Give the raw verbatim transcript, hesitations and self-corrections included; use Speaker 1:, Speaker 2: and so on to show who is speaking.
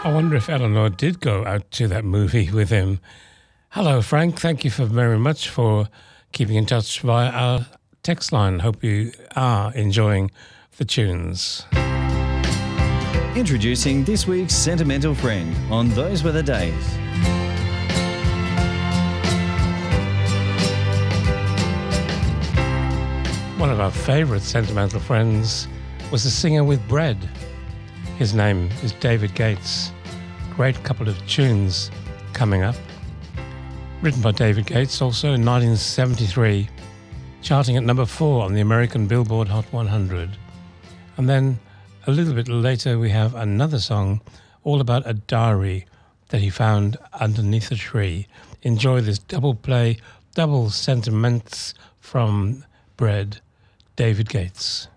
Speaker 1: I wonder if Eleanor did go out to that movie with him. Hello, Frank. Thank you for very much for keeping in touch via our text line. Hope you are enjoying the tunes.
Speaker 2: Introducing this week's Sentimental Friend on Those Were the Days.
Speaker 1: One of our favourite sentimental friends was a singer with bread. His name is David Gates. Great couple of tunes coming up. Written by David Gates, also in nineteen seventy-three, charting at number four on the American Billboard Hot one hundred. And then a little bit later we have another song all about a diary that he found underneath a tree. Enjoy this double play, double sentiments from Bread, David Gates.